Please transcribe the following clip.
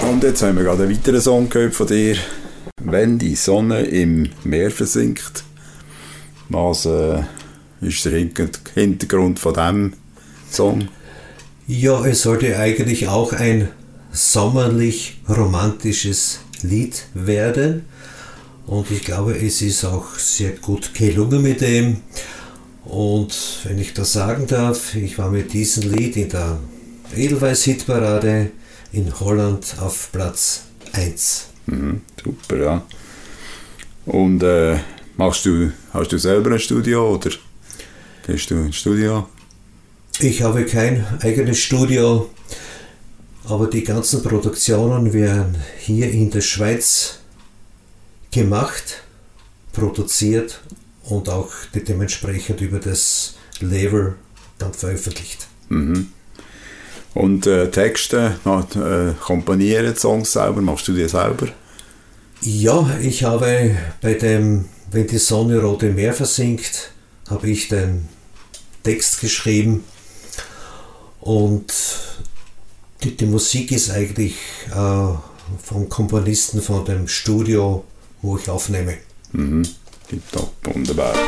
Und jetzt haben wir gerade einen weiteren Song gehört von dir. «Wenn die Sonne im Meer versinkt». Was ist der Hintergrund von diesem Song? Ja, es sollte eigentlich auch ein sommerlich romantisches Lied werden. Und ich glaube, es ist auch sehr gut gelungen mit dem. Und wenn ich das sagen darf, ich war mit diesem Lied in der Edelweiss-Hitparade in Holland auf Platz 1. Super, ja. Und hast du selber ein Studio oder gehst du ins Studio? Ich habe kein eigenes Studio, aber die ganzen Produktionen werden hier in der Schweiz gemacht, produziert und auch dementsprechend über das Label dann veröffentlicht. Und Texte, komponieren Songs selber, machst du die selber? Ja, ich habe bei dem «Wenn die Sonne Rote Meer versinkt», habe ich den Text geschrieben und die Musik ist eigentlich vom Komponisten von dem Studio, wo ich aufnehme. Tipptopp, wunderbar.